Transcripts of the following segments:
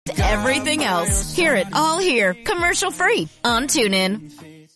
Everything else. Hear it all here, commercial-free on TuneIn.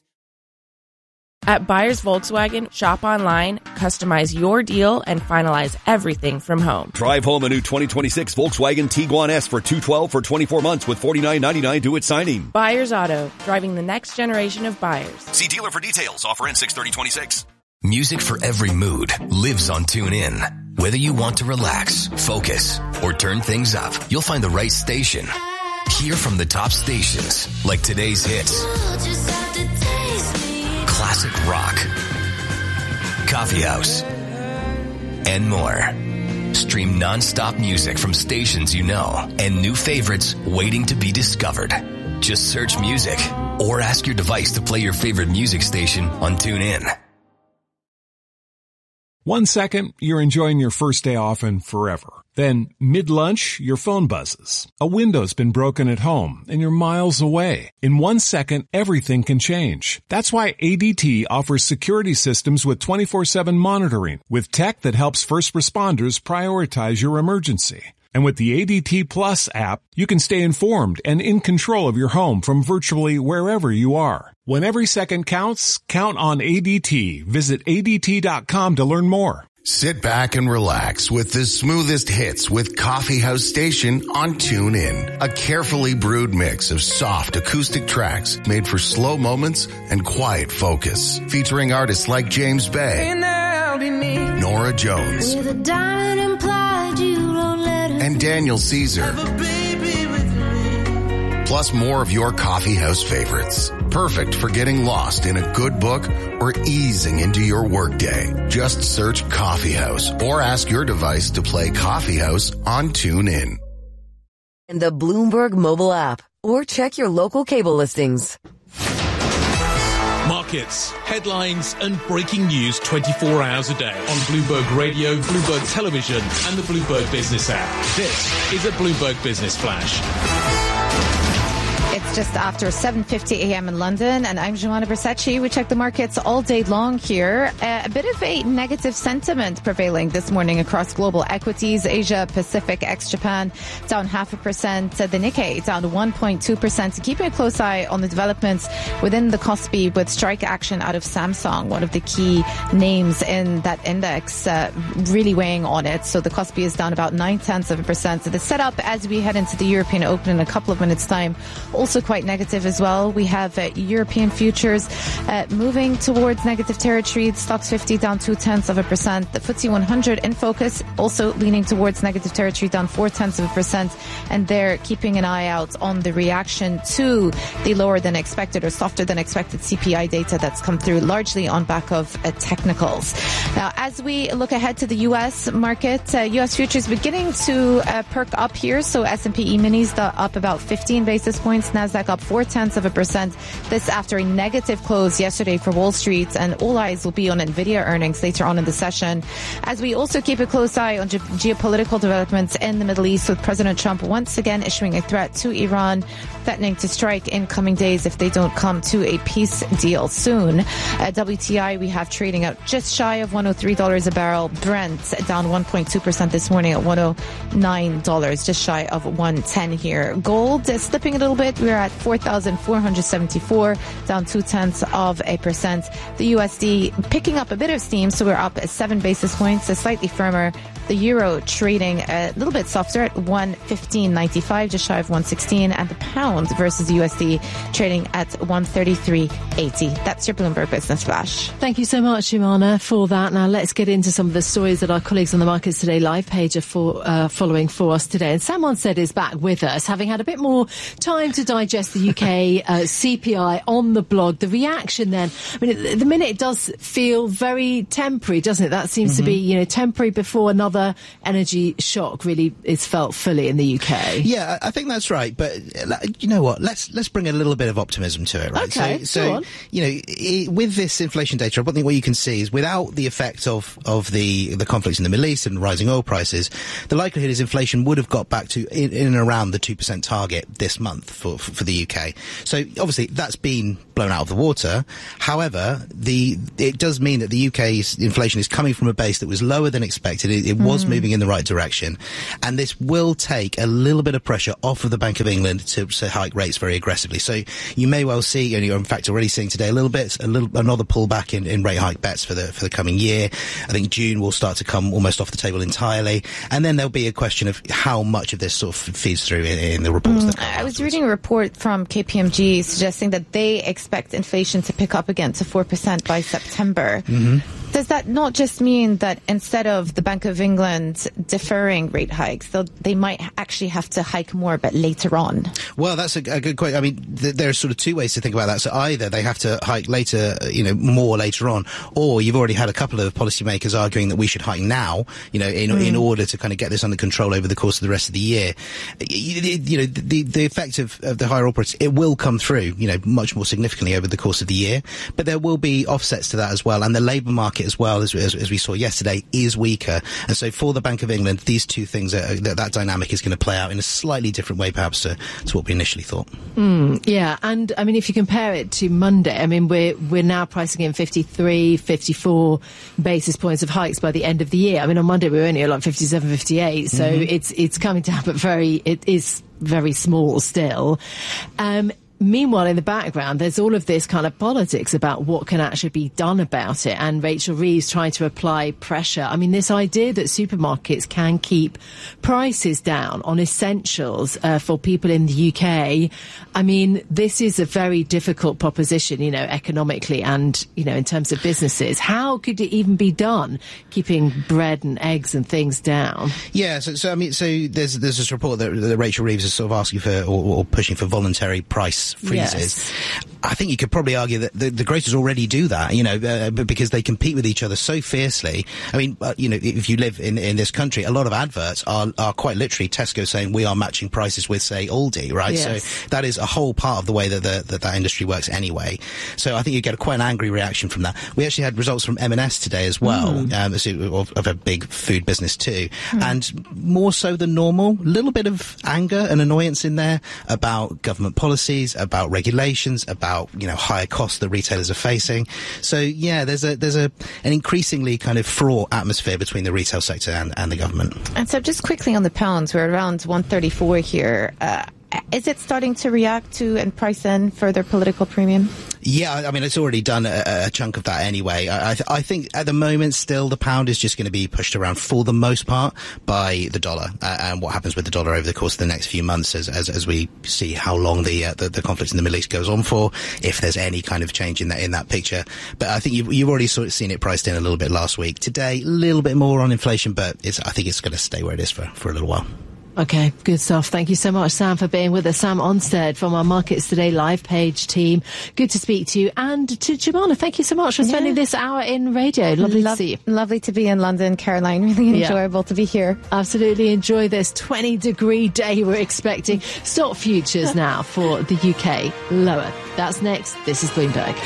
At Buyers Volkswagen, shop online, customize your deal, and finalize everything from home. Drive home a new 2026 Volkswagen Tiguan S for $212 for 24 months with $49.99 due at signing. Buyers Auto, driving the next generation of buyers. See dealer for details. Offer ends 6/30/26. Music for every mood lives on TuneIn. Whether you want to relax, focus, or turn things up, you'll find the right station. Hear from the top stations, like today's hits, classic rock, coffee house, and more. Stream non-stop music from stations you know and new favorites waiting to be discovered. Just search music or ask your device to play your favorite music station on TuneIn. 1 second, you're enjoying your first day off and forever. Then, mid-lunch, your phone buzzes. A window's been broken at home, and you're miles away. In 1 second, everything can change. That's why ADT offers security systems with 24/7 monitoring, with tech that helps first responders prioritize your emergency. And with the ADT Plus app, you can stay informed and in control of your home from virtually wherever you are. When every second counts, count on ADT. Visit ADT.com to learn more. Sit back and relax with the smoothest hits with Coffee House Station on TuneIn. A carefully brewed mix of soft acoustic tracks made for slow moments and quiet focus. Featuring artists like James Bay, Nora Jones, and Daniel Caesar. Plus more of your coffee house favorites. Perfect for getting lost in a good book or easing into your workday. Just search Coffee House or ask your device to play Coffee House on TuneIn. In the Bloomberg mobile app or check your local cable listings. Markets, headlines and breaking news 24 hours a day on Bloomberg Radio, Bloomberg Television and the Bloomberg Business app. This is a Bloomberg Business Flash. It's just after 7:50 a.m. in London, and I'm Joanna Bersacci. We check the markets all day long here. A bit of a negative sentiment prevailing this morning across global equities. Asia Pacific ex-Japan down 0.5%. The Nikkei down 1.2%. Keeping a close eye on the developments within the Kospi with strike action out of Samsung, one of the key names in that index, really weighing on it. So the Kospi is down about 0.9%. So the setup as we head into the European Open in a couple of minutes' time, also quite negative as well. We have European futures moving towards negative territory. The Stoxx 50 down 0.2%. The FTSE 100 in focus also leaning towards negative territory, down 0.4%. And they're keeping an eye out on the reaction to the lower than expected or softer than expected CPI data that's come through, largely on back of technicals. Now, as we look ahead to the U.S. market, U.S. futures beginning to perk up here. So S&P E-minis up about 15 basis points. Nasdaq up 0.4%. This after a negative close yesterday for Wall Street, and all eyes will be on Nvidia earnings later on in the session. As we also keep a close eye on geopolitical developments in the Middle East, with President Trump once again issuing a threat to Iran, threatening to strike in coming days if they don't come to a peace deal soon. WTI we have trading out just shy of $103 a barrel. Brent down 1.2% this morning at $109, just shy of 110 here. Gold is slipping a little bit. We're at 4,474, down 0.2%. The USD picking up a bit of steam, so we're up 7 basis points, slightly firmer. The euro trading a little bit softer at 115.95, just shy of 116, and the pound versus the USD trading at 133.80. That's your Bloomberg Business Flash. Thank you so much, Joanna, for that. Now let's get into some of the stories that our colleagues on the Markets Today live page are following for us today. And Sam Onsted is back with us, having had a bit more time to digest the UK CPI on the blog. The reaction then, I mean, at the minute it does feel very temporary, doesn't it? That seems to be, temporary before another energy shock really is felt fully in the UK. Yeah, I think that's right. But you know what? Let's bring a little bit of optimism to it, right? Okay, so with this inflation data, I think what you can see is without the effect of the conflicts in the Middle East and rising oil prices, the likelihood is inflation would have got back to in and around the 2% target this month for the UK. So obviously that's been blown out of the water. However, it does mean that the UK's inflation is coming from a base that was lower than expected. It was moving in the right direction. And this will take a little bit of pressure off of the Bank of England to hike rates very aggressively. So you may well see, and you're in fact already seeing today, another pullback in rate hike bets for the coming year. I think June will start to come almost off the table entirely. And then there'll be a question of how much of this sort of feeds through in the reports. I was reading a report from KPMG suggesting that they expect inflation to pick up again to 4% by September. Does that not just mean that instead of the Bank of England deferring rate hikes, they might actually have to hike more, but later on? Well, that's a good question. I mean, there are sort of two ways to think about that. So either they have to hike later, more later on, or you've already had a couple of policymakers arguing that we should hike now, in order to kind of get this under control over the course of the rest of the year. The effect of the higher oil prices, it will come through, much more significantly over the course of the year. But there will be offsets to that as well. And the labour market as well, as we saw yesterday, is weaker. And so for the Bank of England, these two things, that dynamic is going to play out in a slightly different way perhaps to what we initially thought. Yeah, and I mean, if you compare it to Monday, I mean, we're now pricing in 53, 54 basis points of hikes by the end of the year. I mean, on Monday we were only at like 57, 58, so it's coming down, but it is very small still. Meanwhile, in the background, there's all of this kind of politics about what can actually be done about it, and Rachel Reeves trying to apply pressure. I mean, this idea that supermarkets can keep prices down on essentials for people in the UK, I mean, this is a very difficult proposition, economically and, in terms of businesses. How could it even be done, keeping bread and eggs and things down? Yeah, so there's this report that Rachel Reeves is sort of asking for or pushing for voluntary price freezes. Yes. I think you could probably argue that the grocers already do that, because they compete with each other so fiercely. I mean, if you live in this country, a lot of adverts are quite literally Tesco saying we are matching prices with, say, Aldi, right? Yes. So that is a whole part of the way that industry works anyway. So I think you get quite an angry reaction from that. We actually had results from M&S today as well, of a big food business too, and more so than normal, a little bit of anger and annoyance in there about government policies, about regulations, about higher costs that retailers are facing. So yeah, there's an increasingly kind of fraught atmosphere between the retail sector and the government. And so just quickly on the pounds, we're around 134 here. Is it starting to react to and price in further political premium? Yeah, I mean, it's already done a chunk of that anyway. I think at the moment still the pound is just going to be pushed around for the most part by the dollar and what happens with the dollar over the course of the next few months as we see how long the conflict in the Middle East goes on for, if there's any kind of change in that picture. But I think you've already sort of seen it priced in a little bit last week. Today, a little bit more on inflation, but I think it's going to stay where it is for a little while. Okay, good stuff. Thank you so much, Sam, for being with us. Sam Onstead from our Markets Today live page team. Good to speak to you. And to Jemana, thank you so much for spending this hour in radio. Lovely to see you. Lovely to be in London, Caroline. Really enjoyable to be here. Absolutely enjoy this 20-degree day we're expecting. Stock futures now for the UK lower. That's next. This is Bloomberg.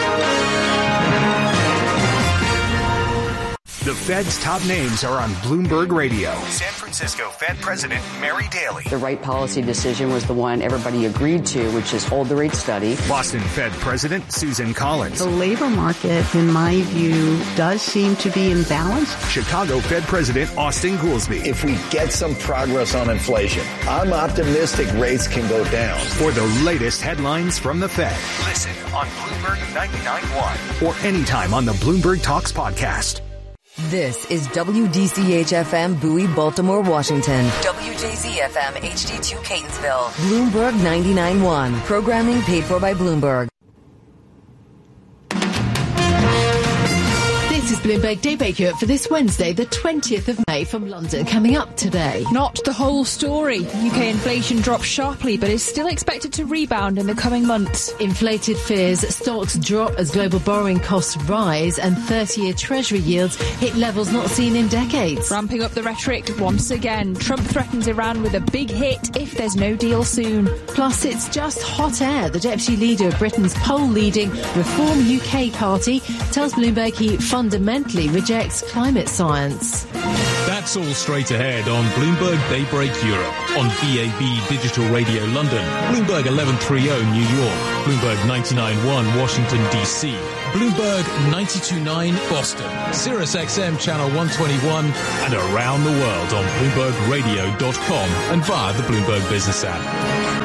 The Fed's top names are on Bloomberg Radio. San Francisco Fed President Mary Daly. The right policy decision was the one everybody agreed to, which is hold the rate steady. Boston Fed President Susan Collins. The labor market, in my view, does seem to be in balance. Chicago Fed President Austin Goolsbee. If we get some progress on inflation, I'm optimistic rates can go down. For the latest headlines from the Fed, listen on Bloomberg 99.1 or anytime on the Bloomberg Talks podcast. This is WDCH-FM Bowie, Baltimore, Washington. WJZ-FM HD2 Catonsville. Bloomberg 99.1. Programming paid for by Bloomberg. This is Bloomberg Daybreak Europe for this Wednesday, the 20th of May from London. Coming up today. Not the whole story. UK inflation dropped sharply but is still expected to rebound in the coming months. Inflated fears, stocks drop as global borrowing costs rise and 30-year Treasury yields hit levels not seen in decades. Ramping up the rhetoric once again. Trump threatens Iran with a big hit if there's no deal soon. Plus, it's just hot air. The deputy leader of Britain's poll-leading Reform UK party tells Bloomberg he fundamentally rejects climate science. That's all straight ahead on Bloomberg Daybreak Europe, on VAB Digital Radio London, Bloomberg 1130 New York, Bloomberg 99.1 Washington, D.C., Bloomberg 92.9 Boston, Sirius XM Channel 121, and around the world on BloombergRadio.com and via the Bloomberg Business app.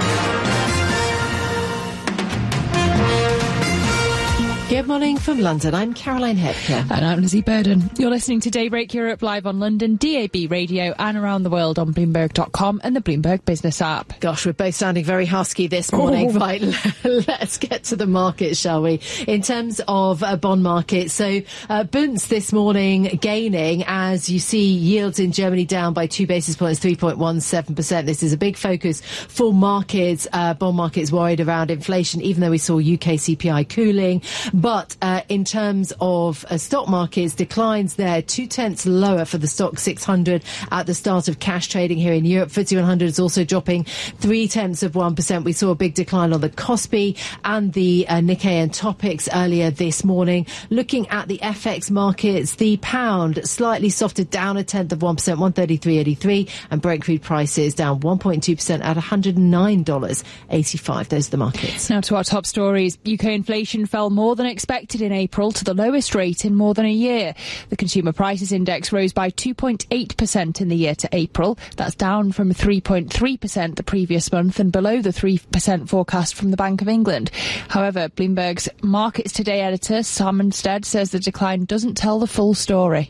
Good morning from London. I'm Caroline Hepker. And I'm Lizzie Burden. You're listening to Daybreak Europe live on London, DAB radio, and around the world on Bloomberg.com and the Bloomberg Business app. Gosh, we're both sounding very husky this morning. Oh. Right, let's get to the market, shall we? In terms of bond market, so Bunds this morning gaining as you see yields in Germany down by 2 basis points, 3.17%. This is a big focus for markets, bond markets worried around inflation, even though we saw UK CPI cooling. But in terms of stock markets, declines there, 0.2 lower for the stock 600 at the start of cash trading here in Europe. FTSE 100 is also dropping 0.3%. We saw a big decline on the Kospi and the Nikkei and Topix earlier this morning. Looking at the FX markets, the pound slightly softened down 0.1%, 133.83, and Brent crude prices down 1.2% at $109.85. Those are the markets. Now to our top stories. UK inflation fell more than expected in April to the lowest rate in more than a year. The Consumer Prices Index rose by 2.8% in the year to April. That's down from 3.3% the previous month and below the 3% forecast from the Bank of England. However, Bloomberg's Markets Today editor, Sam Munstead, says the decline doesn't tell the full story.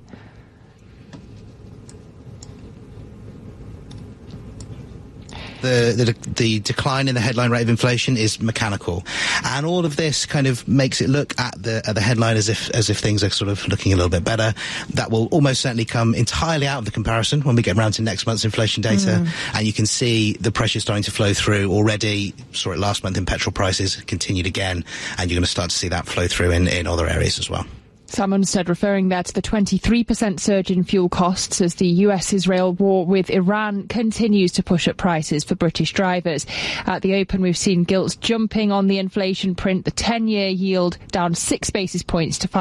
The decline in the headline rate of inflation is mechanical, and all of this kind of makes it look at the headline as if things are sort of looking a little bit better. That will almost certainly come entirely out of the comparison when we get around to next month's inflation data, and you can see the pressure starting to flow through already. Saw it last month in petrol prices, continued again, and you're going to start to see that flow through in other areas as well. Sam Munstead referring there to the 23% surge in fuel costs as the US-Israel war with Iran continues to push up prices for British drivers. At the open, we've seen gilts jumping on the inflation print, the 10-year yield down 6 basis points to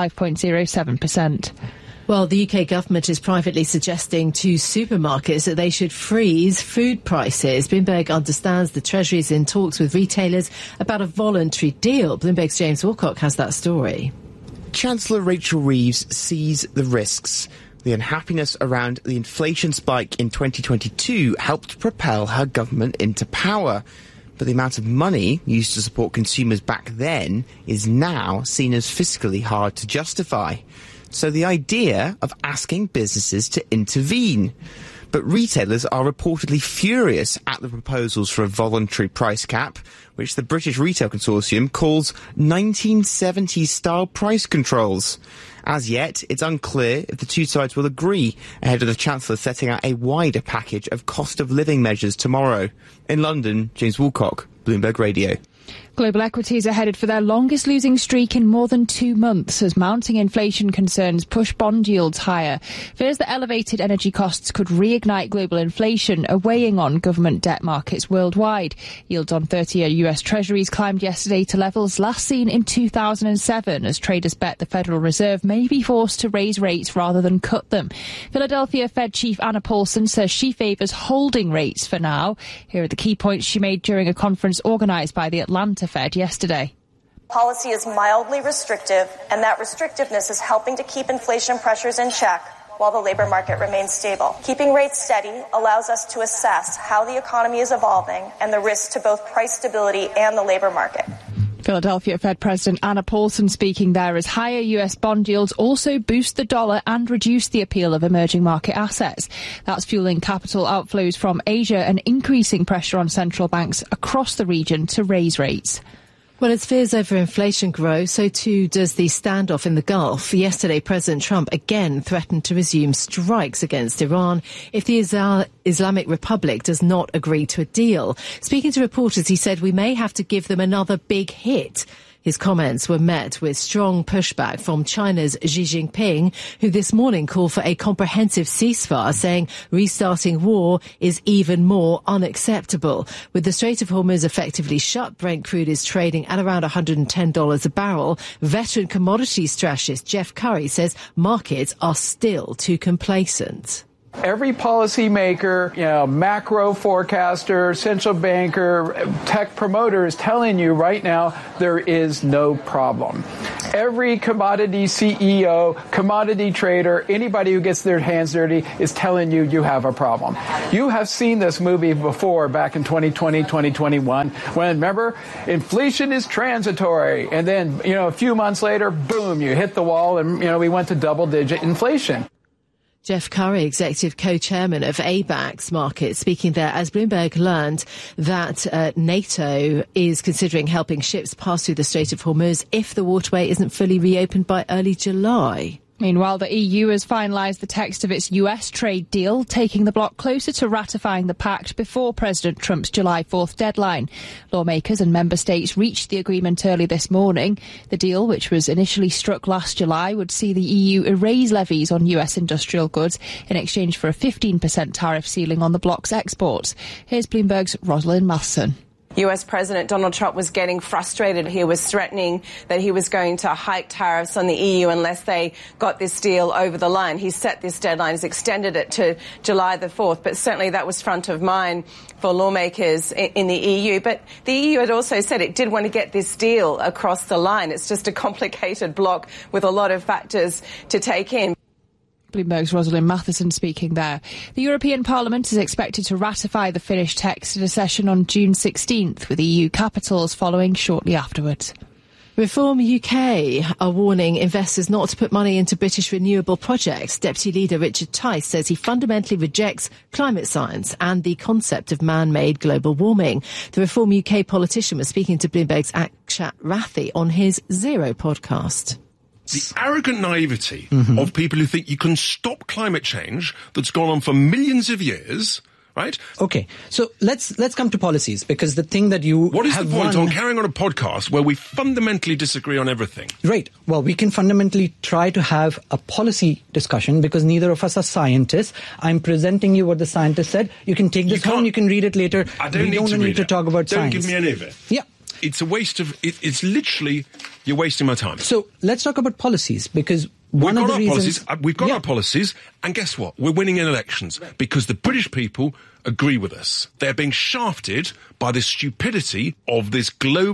5.07%. Well, the UK government is privately suggesting to supermarkets that they should freeze food prices. Bloomberg understands the Treasury is in talks with retailers about a voluntary deal. Bloomberg's James Wilcock has that story. Chancellor Rachel Reeves sees the risks. The unhappiness around the inflation spike in 2022 helped propel her government into power. But the amount of money used to support consumers back then is now seen as fiscally hard to justify. So the idea of asking businesses to intervene. But retailers are reportedly furious at the proposals for a voluntary price cap, which the British Retail Consortium calls 1970s-style price controls. As yet, it's unclear if the two sides will agree ahead of the Chancellor setting out a wider package of cost-of-living measures tomorrow. In London, James Woolcock, Bloomberg Radio. Global equities are headed for their longest losing streak in more than 2 months as mounting inflation concerns push bond yields higher. Fears that elevated energy costs could reignite global inflation are weighing on government debt markets worldwide. Yields on 30-year US Treasuries climbed yesterday to levels last seen in 2007 as traders bet the Federal Reserve may be forced to raise rates rather than cut them. Philadelphia Fed Chief Anna Paulson says she favours holding rates for now. Here are the key points she made during a conference organised by the Atlanta Fed yesterday. Policy is mildly restrictive, and that restrictiveness is helping to keep inflation pressures in check while the labor market remains stable. Keeping rates steady allows us to assess how the economy is evolving and the risks to both price stability and the labor market. Philadelphia Fed President Anna Paulson speaking there as higher US bond yields also boost the dollar and reduce the appeal of emerging market assets. That's fueling capital outflows from Asia and increasing pressure on central banks across the region to raise rates. Well, as fears over inflation grow, so too does the standoff in the Gulf. Yesterday, President Trump again threatened to resume strikes against Iran if the Islamic Republic does not agree to a deal. Speaking to reporters, he said we may have to give them another big hit. His comments were met with strong pushback from China's Xi Jinping, who this morning called for a comprehensive ceasefire, saying restarting war is even more unacceptable. With the Strait of Hormuz effectively shut, Brent crude is trading at around $110 a barrel. Veteran commodities strategist Jeff Curry says markets are still too complacent. Every policymaker, macro forecaster, central banker, tech promoter is telling you right now there is no problem. Every commodity CEO, commodity trader, anybody who gets their hands dirty is telling you you have a problem. You have seen this movie before back in 2020, 2021, when, remember, inflation is transitory. And then, a few months later, boom, you hit the wall and, we went to double-digit inflation. Jeff Curry, executive co-chairman of ABAX Markets, speaking there as Bloomberg learned that NATO is considering helping ships pass through the Strait of Hormuz if the waterway isn't fully reopened by early July. Meanwhile, the EU has finalised the text of its US trade deal, taking the bloc closer to ratifying the pact before President Trump's July 4th deadline. Lawmakers and member states reached the agreement early this morning. The deal, which was initially struck last July, would see the EU erase levies on US industrial goods in exchange for a 15% tariff ceiling on the bloc's exports. Here's Bloomberg's Rosalind Matheson. US President Donald Trump was getting frustrated. He was threatening that he was going to hike tariffs on the EU unless they got this deal over the line. He set this deadline, he's extended it to July the 4th, but certainly that was front of mind for lawmakers in the EU. But the EU had also said it did want to get this deal across the line. It's just a complicated bloc with a lot of factors to take in. Bloomberg's Rosalind Matheson speaking there. The European Parliament is expected to ratify the finished text at a session on June 16th, with EU capitals following shortly afterwards. Reform UK are warning investors not to put money into British renewable projects. Deputy Leader Richard Tice says he fundamentally rejects climate science and the concept of man-made global warming. The Reform UK politician was speaking to Bloomberg's Akshat Rathi on his Zero podcast. The arrogant naivety of people who think you can stop climate change that's gone on for millions of years, right? Okay, so let's come to policies, because the thing that you What is the point on carrying on a podcast where we fundamentally disagree on everything? Right. Well, we can fundamentally try to have a policy discussion because neither of us are scientists. I'm presenting you what the scientist said. You can take this home, you can read it later. I don't need to talk about science. Don't give me any of it. Yeah. It's a waste of... It's literally... You're wasting my time. So let's talk about policies, because one of the reasons... We've got our policies, and guess what? We're winning in elections because the British people agree with us. They're being shafted by the stupidity of this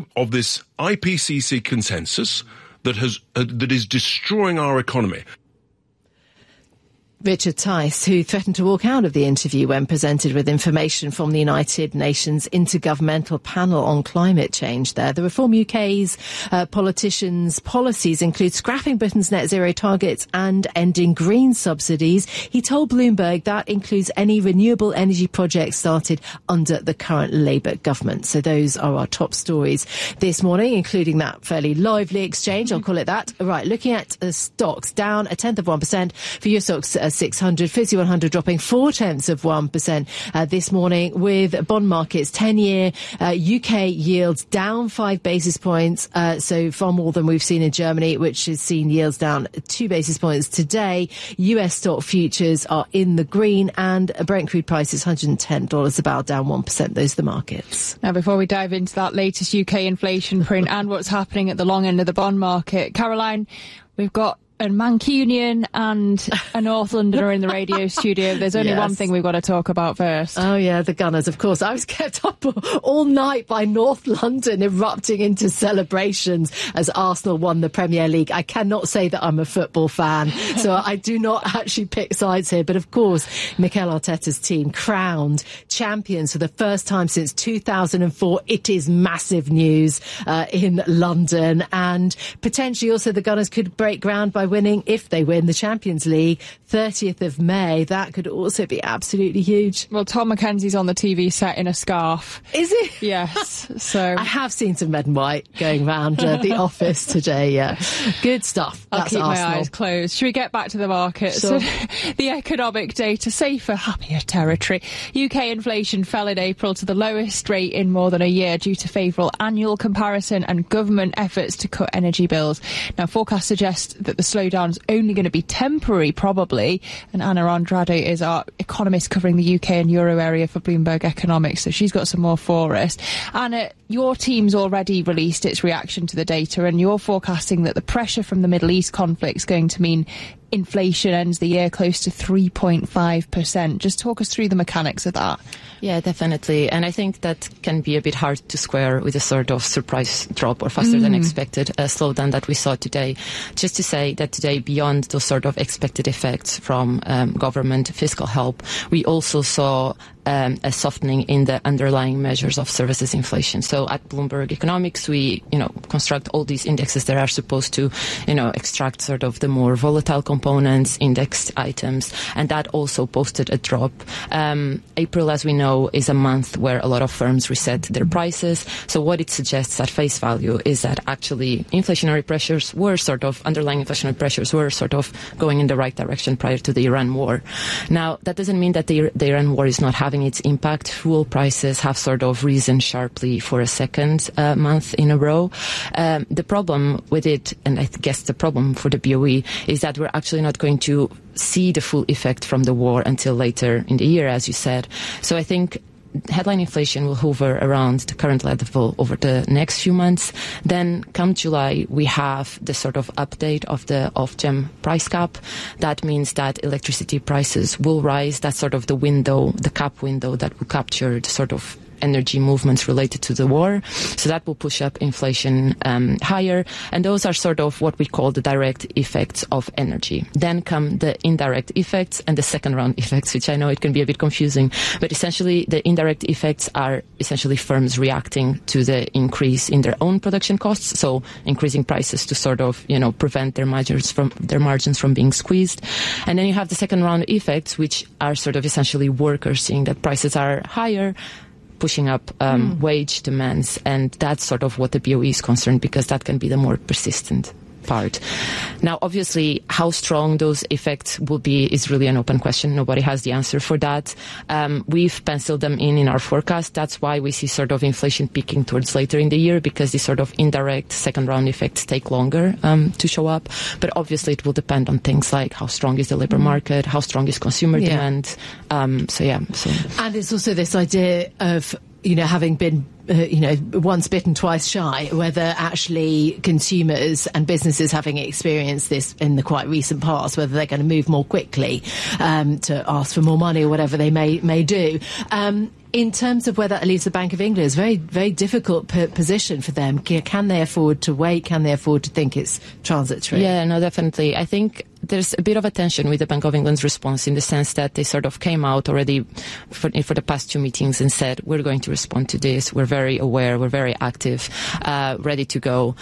IPCC consensus that is destroying our economy. Richard Tice, who threatened to walk out of the interview when presented with information from the United Nations Intergovernmental Panel on Climate Change there. The Reform UK's politicians' policies include scrapping Britain's net zero targets and ending green subsidies. He told Bloomberg that includes any renewable energy projects started under the current Labour government. So those are our top stories this morning, including that fairly lively exchange, I'll call it that. Right, looking at stocks, down 0.1% for your stocks 600, FTSE 100 dropping 0.4% this morning, with bond markets 10-year UK yields down 5 basis points, so far more than we've seen in Germany, which has seen yields down 2 basis points today. US stock futures are in the green, and Brent crude price is $110 a barrel, down 1%. Those are the markets. Now, before we dive into that latest UK inflation print and what's happening at the long end of the bond market, Caroline, we've got a Mancunian and a North Londoner in the radio studio. There's only one thing we've got to talk about first. Oh, yeah, the Gunners, of course. I was kept up all night by North London erupting into celebrations as Arsenal won the Premier League. I cannot say that I'm a football fan, so I do not actually pick sides here. But, of course, Mikel Arteta's team crowned champions for the first time since 2004. It is massive news in London. And potentially also the Gunners could break ground by winning, if they win the Champions League, 30th of May. That could also be absolutely huge. Well, Tom McKenzie's on the TV set in a scarf. Is he? Yes. So I have seen some red and white going around the office today, yeah. Good stuff. I'll That's keep Arsenal. my eyes closed. Should we get back to the markets? Sure. The economic data, safer, happier territory. UK inflation fell in April to the lowest rate in more than a year due to favourable annual comparison and government efforts to cut energy bills. Now, forecasts suggest that the slowdown's only going to be temporary, probably. And Anna Andrade is our economist covering the UK and Euro area for Bloomberg Economics, so she's got some more for us. Anna, your team's already released its reaction to the data, and you're forecasting that the pressure from the Middle East conflict is going to mean inflation ends the year close to 3.5%. Just talk us through the mechanics of that. Yeah, definitely. And I think that can be a bit hard to square with a sort of surprise drop or faster than expected slowdown that we saw today. Just to say that today, beyond those sort of expected effects from government fiscal help, we also saw a softening in the underlying measures of services inflation. So at Bloomberg Economics, we, construct all these indexes that are supposed to, extract sort of the more volatile components, indexed items, and that also posted a drop. April, as we know, is a month where a lot of firms reset their prices. So what it suggests at face value is that actually underlying inflationary pressures were sort of going in the right direction prior to the Iran war. Now, that doesn't mean that the Iran war is not having its impact. Fuel prices have sort of risen sharply for a second month in a row. The problem with it, and I guess the problem for the BOE, is that we're actually not going to see the full effect from the war until later in the year, as you said. So I think headline inflation will hover around the current level over the next few months. Then come July, we have the sort of update of the Ofgem price cap. That means that electricity prices will rise. That's sort of the window, the cap window that will capture the sort of energy movements related to the war. So that will push up inflation higher. And those are sort of what we call the direct effects of energy. Then come the indirect effects and the second round effects, which I know it can be a bit confusing. But essentially, the indirect effects are essentially firms reacting to the increase in their own production costs. So increasing prices to sort of, prevent their margins from being squeezed. And then you have the second round effects, which are sort of essentially workers seeing that prices are higher, pushing up wage demands, and that's sort of what the BOE is concerned, because that can be the more persistent part. Now, obviously, how strong those effects will be is really an open question. Nobody has the answer for that. We've penciled them in our forecast. That's why we see sort of inflation peaking towards later in the year, because these sort of indirect second-round effects take longer to show up. But obviously, it will depend on things like how strong is the labor market, how strong is consumer demand. And it's also this idea of having been once bitten, twice shy, whether actually consumers and businesses having experienced this in the quite recent past, whether they're going to move more quickly to ask for more money or whatever they may do. In terms of where that leaves the Bank of England, it's a very, very difficult position for them. Can they afford to wait? Can they afford to think it's transitory? Yeah, no, definitely. I think there's a bit of a tension with the Bank of England's response, in the sense that they sort of came out already for the past two meetings and said, we're going to respond to this. We're very aware. We're very active, ready to go.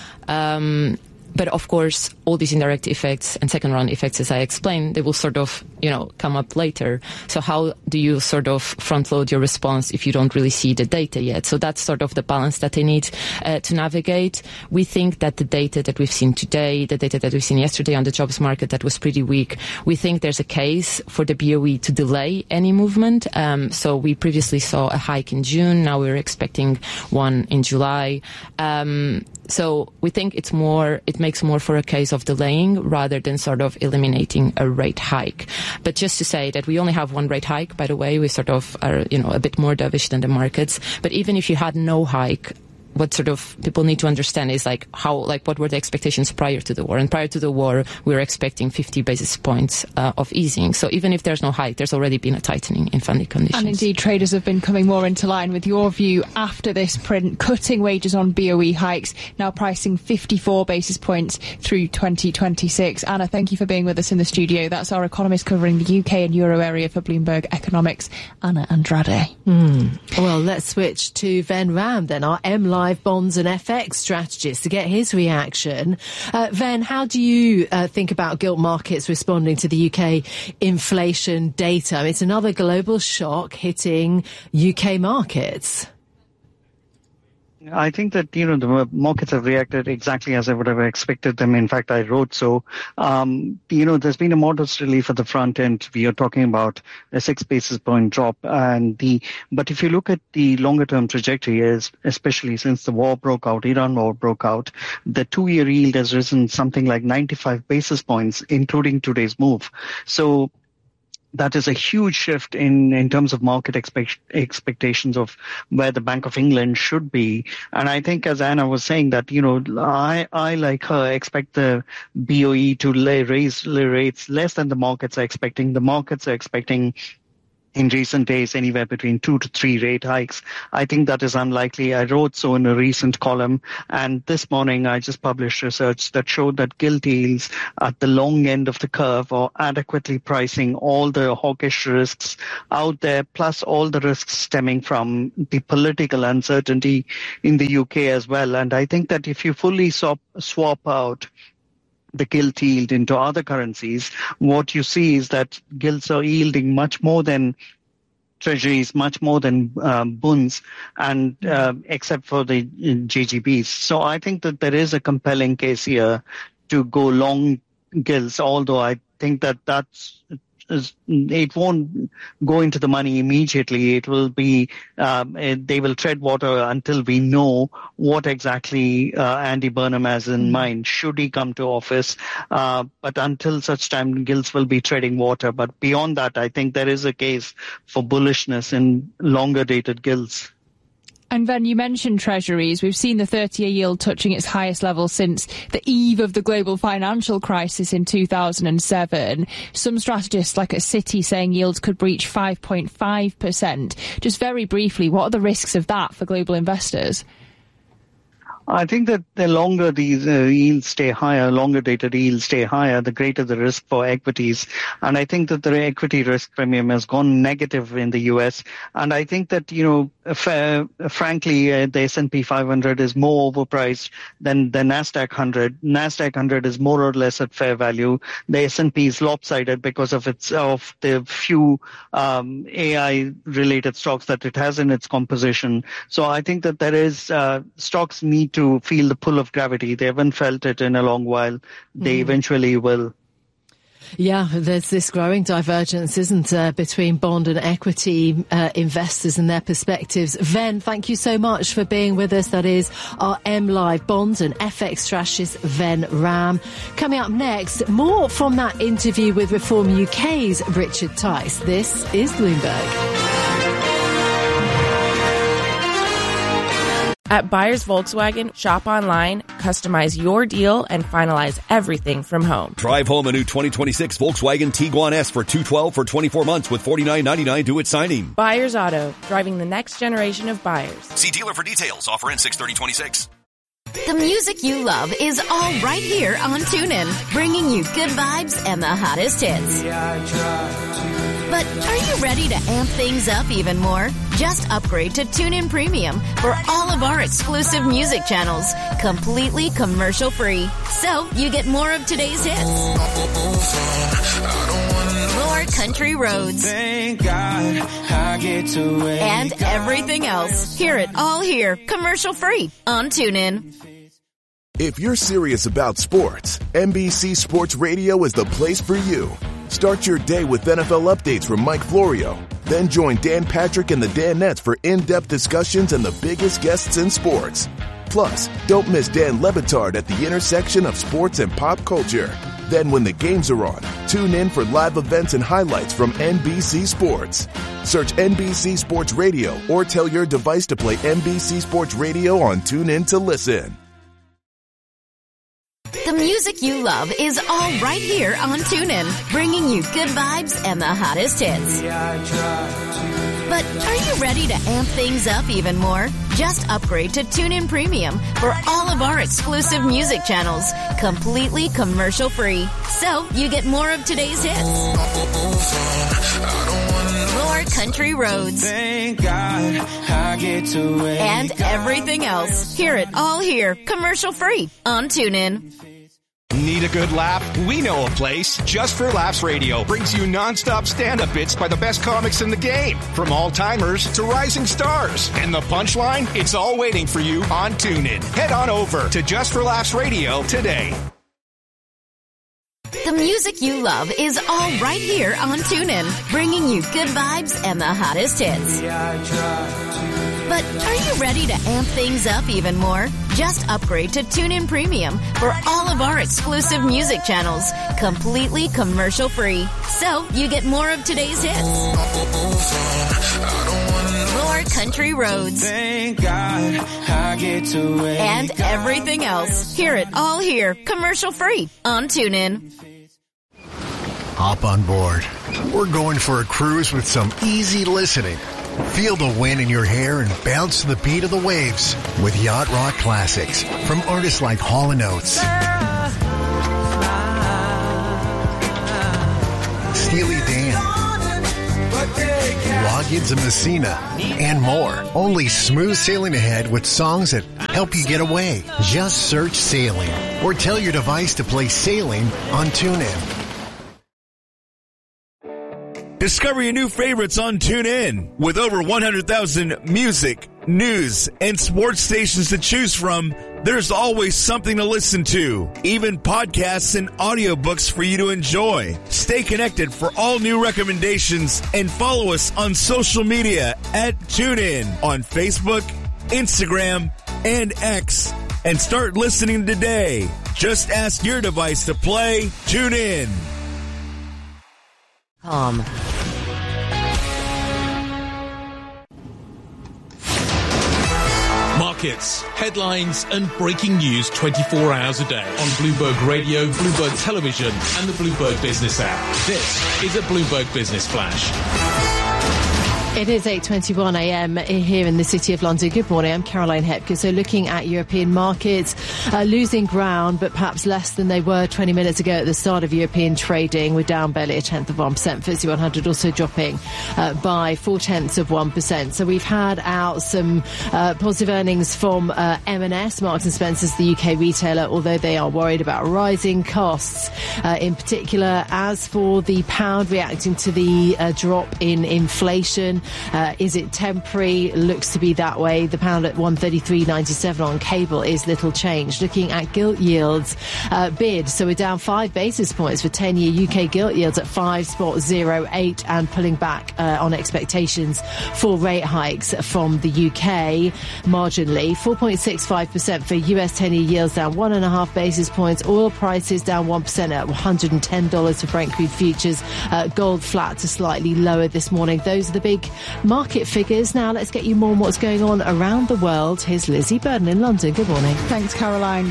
But of course, all these indirect effects and second round effects, as I explained, they will sort of, come up later. So how do you sort of front load your response if you don't really see the data yet? So that's sort of the balance that they need to navigate. We think that the data that we've seen today, the data that we've seen yesterday on the jobs market that was pretty weak, we think there's a case for the BOE to delay any movement. So we previously saw a hike in June. Now we're expecting one in July. So we think it makes more for a case of delaying rather than sort of eliminating a rate hike. But just to say that we only have one rate hike, by the way, we sort of are, a bit more dovish than the markets. But even if you had no hike, what sort of people need to understand is what were the expectations prior to the war? And prior to the war, we were expecting 50 basis points of easing. So even if there's no hike, there's already been a tightening in funding conditions. And indeed, traders have been coming more into line with your view after this print, cutting wages on BOE hikes, now pricing 54 basis points through 2026. Anna, thank you for being with us in the studio. That's our economist covering the UK and Euro area for Bloomberg Economics, Anna Andrade. Well, let's switch to Ven Ram then, our MLive bonds and FX strategist, to get his reaction. Ven, how do you think about gilt markets responding to the UK inflation data? It's another global shock hitting UK markets. I think that, the markets have reacted exactly as I would have expected them. In fact, I wrote so. There's been a modest relief at the front end. We are talking about a 6 basis point drop. But if you look at the longer term trajectory, especially since the Iran war broke out, the 2-year yield has risen something like 95 basis points, including today's move. So that is a huge shift in terms of market expectations of where the Bank of England should be. And I think, as Anna was saying, that, I like her, expect the BOE to raise rates less than the markets are expecting. The markets are expecting in recent days anywhere between 2 to 3 rate hikes. I think that is unlikely. I wrote so in a recent column, and this morning I just published research that showed that gilt yields at the long end of the curve are adequately pricing all the hawkish risks out there, plus all the risks stemming from the political uncertainty in the UK as well. And I think that if you fully swap out the gilt yield into other currencies, what you see is that gilts are yielding much more than treasuries, much more than bonds, and except for the JGBs. So I think that there is a compelling case here to go long gilts, although I think that it won't go into the money immediately. It will be, they will tread water until we know what exactly Andy Burnham has in mind, should he come to office. But until such time, gilts will be treading water. But beyond that, I think there is a case for bullishness in longer dated gilts. And then you mentioned treasuries. We've seen the 30-year yield touching its highest level since the eve of the global financial crisis in 2007. Some strategists, like at Citi, saying yields could breach 5.5%. Just very briefly, what are the risks of that for global investors? I think that the longer these yields stay higher, longer dated yields stay higher, the greater the risk for equities. And I think that the equity risk premium has gone negative in the US. And I think that, frankly, the S&P 500 is more overpriced than the NASDAQ 100. NASDAQ 100 is more or less at fair value. The S&P is lopsided because of the few AI-related stocks that it has in its composition. So I think that there is stocks need to feel the pull of gravity. They haven't felt it in a long while. They eventually will. Yeah, there's this growing divergence, isn't there, between bond and equity investors and their perspectives. Ven, thank you so much for being with us. That is our MLive bonds and FX strategist, Ven Ram. Coming up next, more from that interview with Reform UK's Richard Tice. This is Bloomberg. At Buyers Volkswagen, shop online, customize your deal, and finalize everything from home. Drive home a new 2026 Volkswagen Tiguan S for $212 for 24 months with $49.99 due at signing. Buyers Auto, driving the next generation of buyers. See dealer for details. Offer ends 6/30/26. The music you love is all right here on TuneIn, bringing you good vibes and the hottest hits. But are you ready to amp things up even more? Just upgrade to TuneIn Premium for all of our exclusive music channels, completely commercial-free. So you get more of today's hits, more country roads, thank God I get to and everything else. Hear it all here, commercial-free on TuneIn. If you're serious about sports, NBC Sports Radio is the place for you. Start your day with NFL updates from Mike Florio. Then join Dan Patrick and the Danettes for in-depth discussions and the biggest guests in sports. Plus, don't miss Dan Le Batard at the intersection of sports and pop culture. Then when the games are on, tune in for live events and highlights from NBC Sports. Search NBC Sports Radio or tell your device to play NBC Sports Radio on TuneIn to listen. The music you love is all right here on TuneIn, bringing you good vibes and the hottest hits. But are you ready to amp things up even more? Just upgrade to TuneIn Premium for all of our exclusive music channels, completely commercial-free. So you get more of today's hits, more country roads, thank God I get to and everything else. Hear it all here, commercial-free on TuneIn. Need a good laugh? We know a place. Just for Laughs Radio brings you non-stop stand-up bits by the best comics in the game, from all-timers to rising stars. And the punchline? It's all waiting for you on TuneIn. Head on over to Just for Laughs Radio today. The music you love is all right here on TuneIn, bringing you good vibes and the hottest hits. But are you ready to amp things up even more? Just upgrade to TuneIn Premium for all of our exclusive music channels, completely commercial-free. So you get more of today's hits, more country roads, Thank God I get to and everything else. Hear it all here, commercial-free on TuneIn. Hop on board. We're going for a cruise with some easy listening. Feel the wind in your hair and bounce to the beat of the waves with Yacht Rock classics from artists like Hall & Oates, Steely Dan, Loggins and Messina, and more. Only smooth sailing ahead with songs that help you get away. Just search Sailing or tell your device to play Sailing on TuneIn. Discover your new favorites on TuneIn. With over 100,000 music, news, and sports stations to choose from, there's always something to listen to. Even podcasts and audiobooks for you to enjoy. Stay connected for all new recommendations and follow us on social media at TuneIn on Facebook, Instagram, and X. And start listening today. Just ask your device to play TuneIn. Markets, headlines, and breaking news 24 hours a day on Bloomberg Radio, Bloomberg Television, and the Bloomberg Business app. This is a Bloomberg Business Flash. It is 8:21 a.m. here in the City of London. Good morning, I'm Caroline Hepker. So looking at European markets, losing ground, but perhaps less than they were 20 minutes ago at the start of European trading. We're down barely 1/10%. FTSE 100 also dropping by 0.4%. So we've had out some positive earnings from M&S, Marks & Spencer's, the UK retailer, although they are worried about rising costs in particular. As for the pound reacting to the drop in inflation, is it temporary? Looks to be that way. The pound at 133.97 on cable is little change. Looking at gilt yields bid, so we're down 5 basis points for 10-year UK gilt yields at 5.08 and pulling back on expectations for rate hikes from the UK marginally. 4.65% for US 10-year yields, down 1.5 basis points. Oil prices down 1% at $110 for Brent crude futures. Gold flat to slightly lower this morning. Those are the big market figures. Now let's get you more on what's going on around the world. Here's Lizzie Burden in London. Good morning. Thanks, Caroline.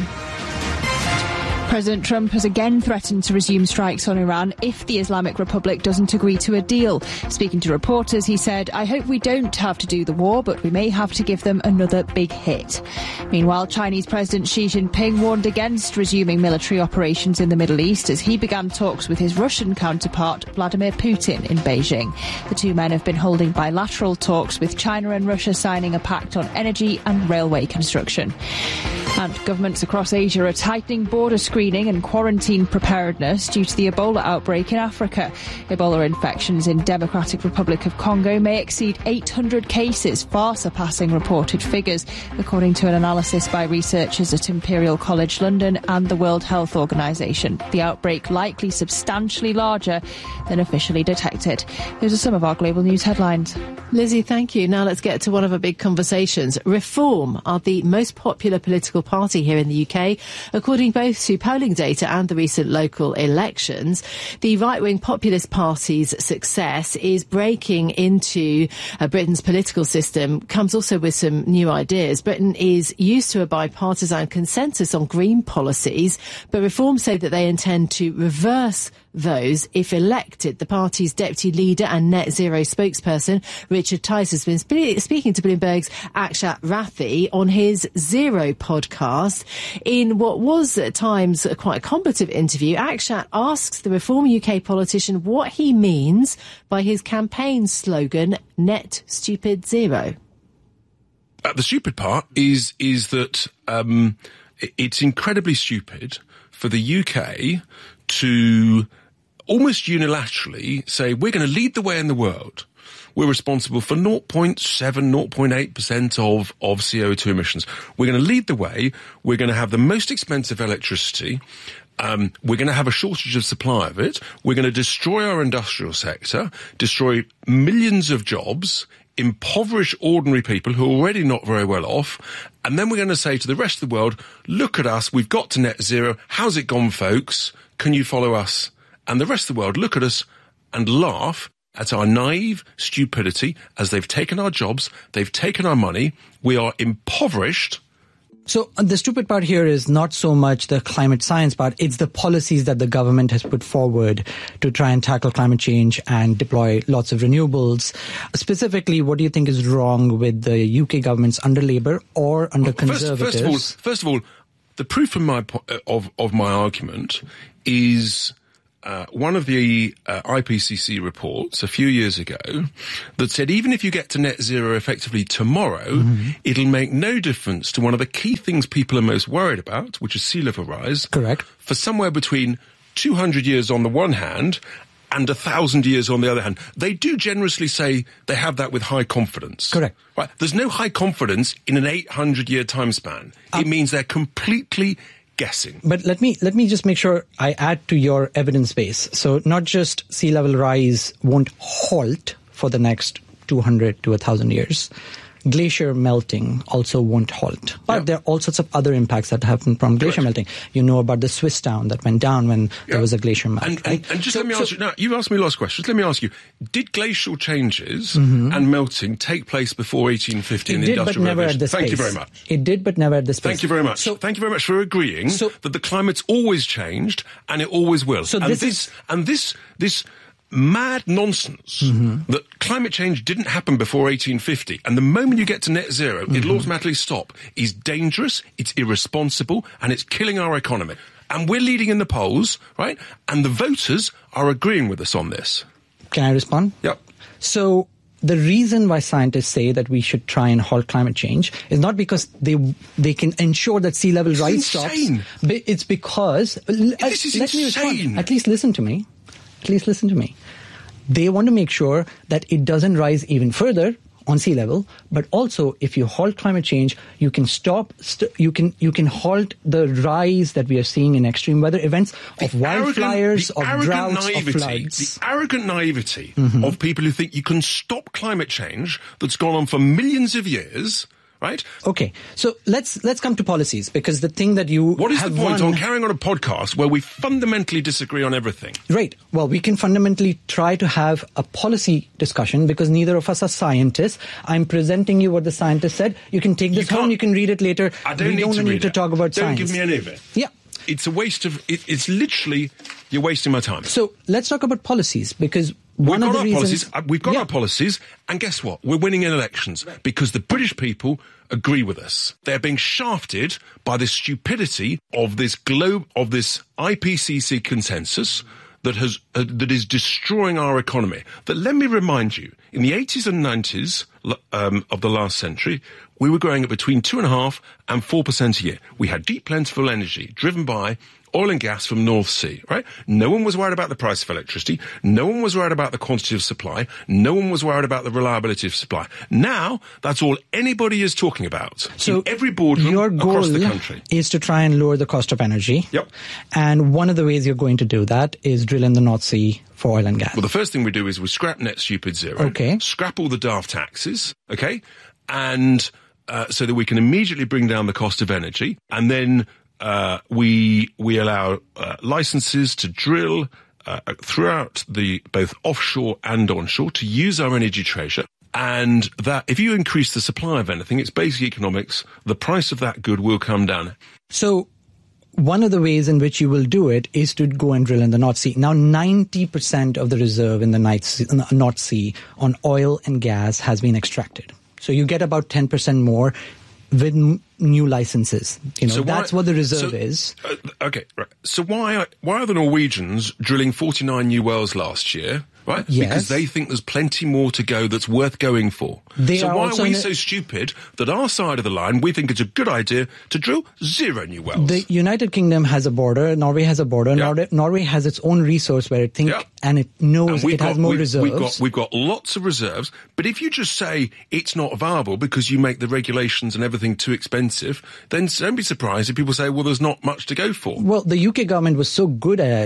President Trump has again threatened to resume strikes on Iran if the Islamic Republic doesn't agree to a deal. Speaking to reporters, he said, "I hope we don't have to do the war, but we may have to give them another big hit." Meanwhile, Chinese President Xi Jinping warned against resuming military operations in the Middle East as he began talks with his Russian counterpart, Vladimir Putin, in Beijing. The two men have been holding bilateral talks, with China and Russia signing a pact on energy and railway construction. And governments across Asia are tightening border screening and quarantine preparedness due to the Ebola outbreak in Africa. Ebola infections in Democratic Republic of Congo may exceed 800 cases, far surpassing reported figures, according to an analysis by researchers at Imperial College London and the World Health Organization. The outbreak likely substantially larger than officially detected. Those are some of our global news headlines. Lizzie, thank you. Now let's get to one of our big conversations. Reform are the most popular political party here in the UK, according both to polling data and the recent local elections. The right-wing populist party's success is breaking into Britain's political system, comes also with some new ideas. Britain is used to a bipartisan consensus on green policies, but Reform say that they intend to reverse those if elected. The party's deputy leader and net zero spokesperson, Richard Tice, has been speaking to Bloomberg's Akshat Rathi on his Zero podcast. In what was at times quite a combative interview, Akshat asks the Reform UK politician what he means by his campaign slogan, Net Stupid Zero. The stupid part is that it's incredibly stupid for the UK to almost unilaterally say, we're going to lead the way in the world. We're responsible for 0.7, 0.8% of CO2 emissions. We're going to lead the way. We're going to have the most expensive electricity. We're going to have a shortage of supply of it. We're going to destroy our industrial sector, destroy millions of jobs impoverish ordinary people who are already not very well off, and then we're going to say to the rest of the world, look at us, we've got to net zero, how's it gone, folks? Can you follow us? And the rest of the world look at us and laugh at our naive stupidity as they've taken our jobs, they've taken our money, we are impoverished. So the stupid part here is not so much the climate science part, it's the policies that the government has put forward to try and tackle climate change and deploy lots of renewables. Specifically, what do you think is wrong with the UK governments under Labour or under Conservatives? First of all, the proof of my argument is one of the IPCC reports a few years ago that said even if you get to net zero effectively tomorrow, it'll make no difference to one of the key things people are most worried about, which is sea level rise. Correct. For somewhere between 200 years on the one hand and 1,000 years on the other hand. They do generously say they have that with high confidence. Correct. Right. There's no high confidence in an 800-year time span. It means they're completely guessing. But let me just make sure I add to your evidence base. So not just sea level rise won't halt for the next 200 to 1,000 years. Glacier melting also won't halt. But there are all sorts of other impacts that happen from glacier melting. You know about the Swiss town that went down when there was a glacier melt. And just let me ask you, now, you've asked me lots of questions. Let me ask you, did glacial changes and melting take place before 1850 in the Industrial Revolution? Thank you very much. It did, but never at this pace. Thank you very much. Thank you very much for agreeing that the climate's always changed and it always will. So this mad nonsense that climate change didn't happen before 1850 and the moment you get to net zero it'll automatically stop is dangerous, it's irresponsible and it's killing our economy. And we're leading in the polls, right? And the voters are agreeing with us on this. Can I respond? Yep. So the reason why scientists say that we should try and halt climate change is not because they can ensure that sea level rise stops. It's because this is insane. At least listen to me. They want to make sure that it doesn't rise even further on sea level, but also if you halt climate change, you can you can halt the rise that we are seeing in extreme weather events of wildfires, of droughts, of floods. The arrogant naivety of people who think you can stop climate change that's gone on for millions of years. Right? Okay. So let's come to policies, because the thing that you What is the point on carrying on a podcast where we fundamentally disagree on everything? Right. Well, we can fundamentally try to have a policy discussion because neither of us are scientists. I'm presenting you what the scientist said. You can take this home, you can read it later. I don't need to talk about science. Don't give me any of it. Yeah. It's a waste of... It's literally... You're wasting my time. So let's talk about policies, because one of the reasons... We've got our policies, and guess what? We're winning in elections because the British people agree with us. They're being shafted by the stupidity of this IPCC consensus that is destroying our economy. But let me remind you, in the 80s and 90s of the last century, we were growing at between 2.5% and 4% a year. We had deep, plentiful energy driven by oil and gas from North Sea, right? No one was worried about the price of electricity. No one was worried about the quantity of supply. No one was worried about the reliability of supply. Now, that's all anybody is talking about. So in every boardroom across the country. Is to try and lower the cost of energy. Yep. And one of the ways you're going to do that is drill in the North Sea for oil and gas. Well, the first thing we do is we scrap net stupid zero. Okay. Scrap all the daft taxes, okay? And so that we can immediately bring down the cost of energy. And then we allow licenses to drill throughout both offshore and onshore to use our energy treasure. And that if you increase the supply of anything, it's basic economics, the price of that good will come down. So one of the ways in which you will do it is to go and drill in the North Sea. Now, 90% of the reserve in the North Sea on oil and gas has been extracted. So you get about 10% more with new licenses. That's what the reserve is. Okay, right. So why are the Norwegians drilling 49 new wells last year? Right? Yes. Because they think there's plenty more to go that's worth going for. So why are we so stupid that our side of the line, we think it's a good idea to drill 0 new wells? The United Kingdom has a border. Norway has a border. Yeah. Norway has its own resource where it thinks and it knows it has more reserves. We've got lots of reserves. But if you just say it's not viable because you make the regulations and everything too expensive, then don't be surprised if people say, well, there's not much to go for. Well, the UK government was so good at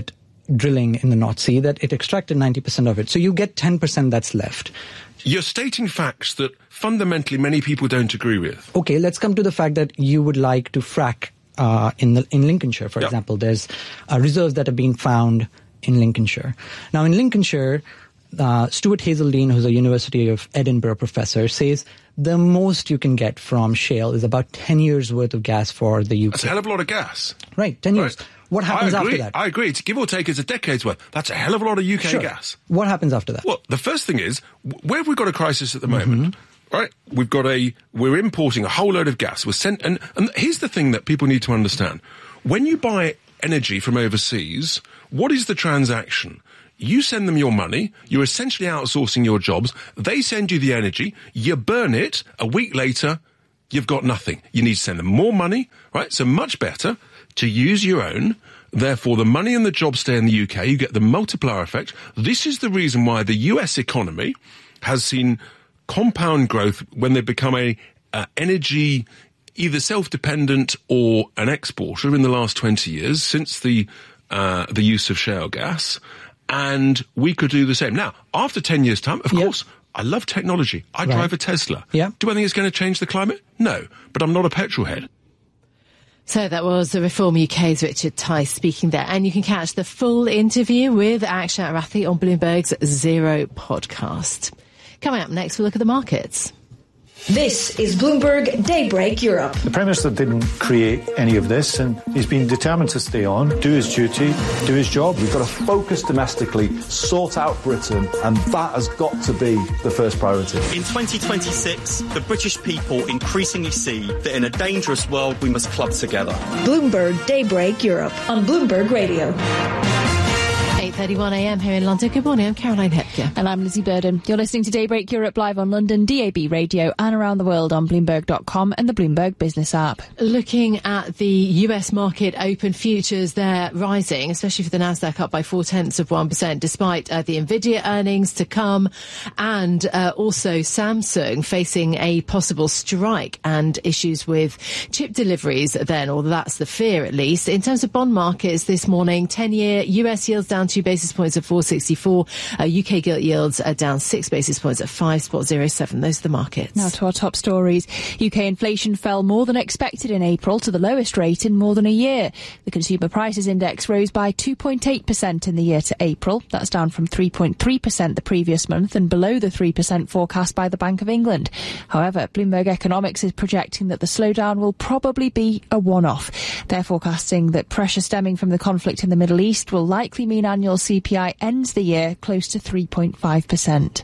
drilling in the North Sea that it extracted 90% of it. So you get 10% that's left. You're stating facts that fundamentally many people don't agree with. Okay, let's come to the fact that you would like to frack in Lincolnshire, for example. There's reserves that have been found in Lincolnshire. Now, in Lincolnshire, Stuart Hazeldine, who's a University of Edinburgh professor, says the most you can get from shale is about 10 years' worth of gas for the UK. That's a hell of a lot of gas. Right, 10 years. What happens after that? I agree. Give or take, it's a decade's worth. That's a hell of a lot of UK gas. What happens after that? Well, the first thing is, where have we got a crisis at the moment? Right? We're importing a whole load of gas. And here's the thing that people need to understand. When you buy energy from overseas, what is the transaction? You send them your money, you're essentially outsourcing your jobs, they send you the energy, you burn it, a week later, you've got nothing. You need to send them more money, right? So much better to use your own. Therefore, the money and the jobs stay in the UK, you get the multiplier effect. This is the reason why the US economy has seen compound growth when they become a energy either self-dependent or an exporter in the last 20 years since the use of shale gas. And we could do the same. Now, after 10 years' time, of course, I love technology. I drive a Tesla. Do I think it's going to change the climate? No. But I'm not a petrol head. So that was the Reform UK's Richard Tice speaking there. And you can catch the full interview with Akshat Rathi on Bloomberg's Zero podcast. Coming up next, we'll look at the markets. This is Bloomberg Daybreak Europe. The Prime Minister didn't create any of this, and he's been determined to stay on, do his duty, do his job. We've got to focus domestically, sort out Britain, and that has got to be the first priority. In 2026, the British people increasingly see that in a dangerous world, we must club together. Bloomberg Daybreak Europe on Bloomberg Radio. 8:31 a.m. here in London. Good morning, I'm Caroline Hepker. And I'm Lizzie Burden. You're listening to Daybreak Europe live on London, DAB Radio, and around the world on Bloomberg.com and the Bloomberg Business app. Looking at the US market, open futures, they're rising, especially for the Nasdaq, up by 0.4%, despite the Nvidia earnings to come, and also Samsung facing a possible strike and issues with chip deliveries then, or that's the fear at least. In terms of bond markets this morning, 10-year US yields down 2 basis points at 4.64. UK gilt yields are down 6 basis points at 5.07. Those are the markets. Now to our top stories. UK inflation fell more than expected in April to the lowest rate in more than a year. The Consumer Prices Index rose by 2.8% in the year to April. That's down from 3.3% the previous month and below the 3% forecast by the Bank of England. However, Bloomberg Economics is projecting that the slowdown will probably be a one-off. They're forecasting that pressure stemming from the conflict in the Middle East will likely mean annual CPI ends the year close to 3.5%.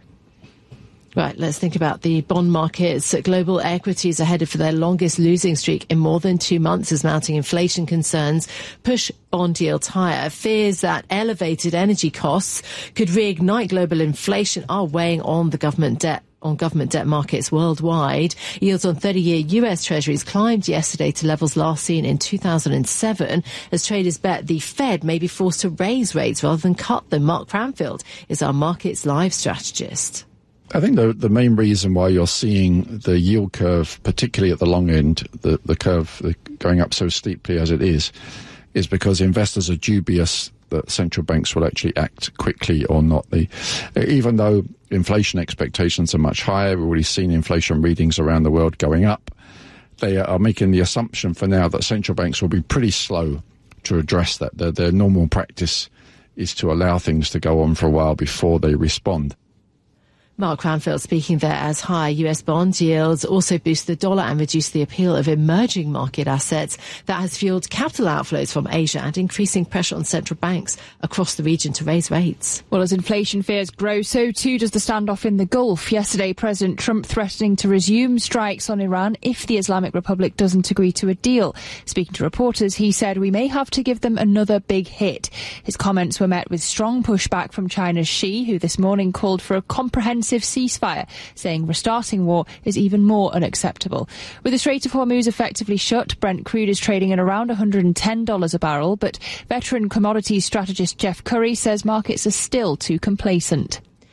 Right, let's think about the bond markets. Global equities are headed for their longest losing streak in more than 2 months as mounting inflation concerns push bond yields higher. Fears that elevated energy costs could reignite global inflation are weighing on the government debt markets worldwide. Yields on 30-year US Treasuries climbed yesterday to levels last seen in 2007 as traders bet the Fed may be forced to raise rates rather than cut them. Mark Cranfield is our Markets Live strategist. I think the main reason why you're seeing the yield curve, particularly at the long end, the curve going up so steeply as it is because investors are dubious that central banks will actually act quickly or not. Even though inflation expectations are much higher, we've already seen inflation readings around the world going up, they are making the assumption for now that central banks will be pretty slow to address that. Their normal practice is to allow things to go on for a while before they respond. Mark Cranfield speaking there as higher US bond yields also boost the dollar and reduce the appeal of emerging market assets. That has fueled capital outflows from Asia and increasing pressure on central banks across the region to raise rates. Well, as inflation fears grow, so too does the standoff in the Gulf. Yesterday, President Trump threatening to resume strikes on Iran if the Islamic Republic doesn't agree to a deal. Speaking to reporters, he said we may have to give them another big hit. His comments were met with strong pushback from China's Xi, who this morning called for a comprehensive ceasefire, saying restarting war is even more unacceptable. With the Strait of Hormuz effectively shut, Brent crude is trading at around $110 a barrel, but veteran commodities strategist Jeff Curry says markets are still too complacent.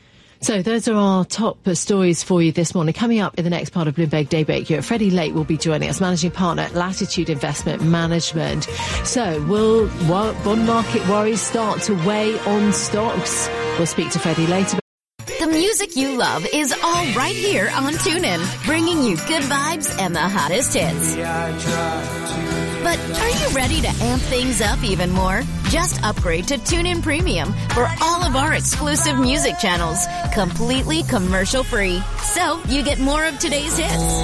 So those are our top stories for you this morning. Coming up in the next part of Bloomberg Daybreak Europe, Freddie Lake will be joining us, managing partner at Latitude Investment Management. So will bond market worries start to weigh on stocks? We'll speak to Freddie later. The music you love is all right here on TuneIn, bringing you good vibes and the hottest hits. But are you ready to amp things up even more? Just upgrade to TuneIn Premium for all of our exclusive music channels, completely commercial-free. So you get more of today's hits,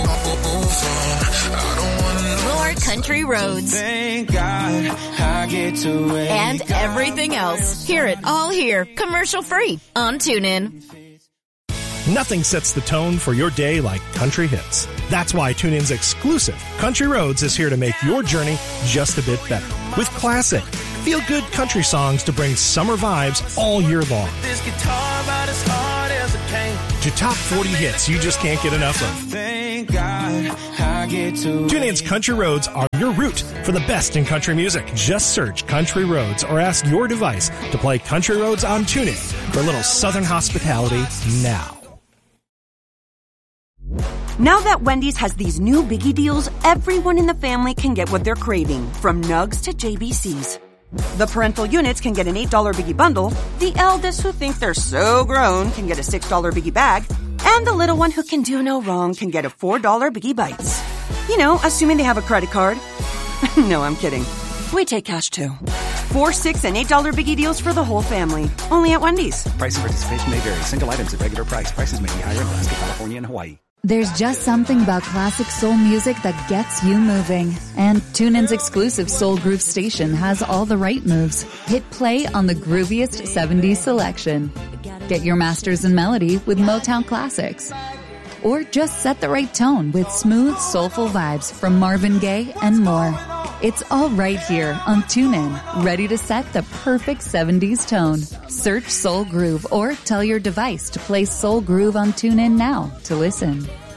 more country roads, Thank God I get to wake and everything else. Hear it all here, commercial-free on TuneIn. Nothing sets the tone for your day like country hits. That's why TuneIn's exclusive Country Roads is here to make your journey just a bit better. With classic, feel-good country songs to bring summer vibes all year long. this guitar about as hard as it can. To top 40 hits you just can't get enough of. Thank God I get to TuneIn's Country Roads are your route for the best in country music. Just search Country Roads or ask your device to play Country Roads on TuneIn for a little southern hospitality now. Now that Wendy's has these new biggie deals, everyone in the family can get what they're craving, from nugs to JBCs. The parental units can get an $8 biggie bundle, the eldest who think they're so grown can get a $6 biggie bag, and the little one who can do no wrong can get a $4 biggie bites. You know, assuming they have a credit card. No, I'm kidding. We take cash too. 4, 6, and $8 biggie deals for the whole family. Only at Wendy's. Price and participation may vary. Single items at regular price. Prices may be higher in Alaska, California, and Hawaii. There's just something about classic soul music that gets you moving. And TuneIn's exclusive Soul Groove station has all the right moves. Hit play on the grooviest 70s selection. Get your masters in melody with Motown classics. Or just set the right tone with smooth, soulful vibes from Marvin Gaye and more. It's all right here on TuneIn, ready to set the perfect 70s tone. Search Soul Groove or tell your device to play Soul Groove on TuneIn now to listen.